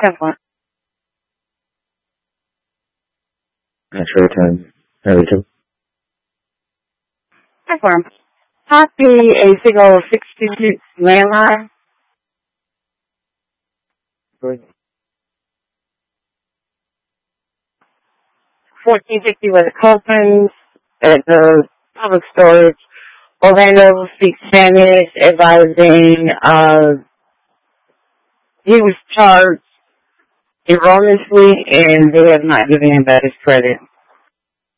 That's one. That's your turn. Two. That's one. Copy a single 66 landline. 1460 with Copeland's at the public storage. Orlando speaks Spanish, advising he was charged erroneously and they have not given him back his credit.